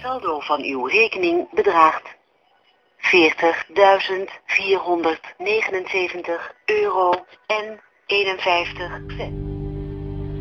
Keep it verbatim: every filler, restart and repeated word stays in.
saldo van uw rekening bedraagt veertigduizend vierhonderdnegenenzeventig euro en eenenvijftig cent.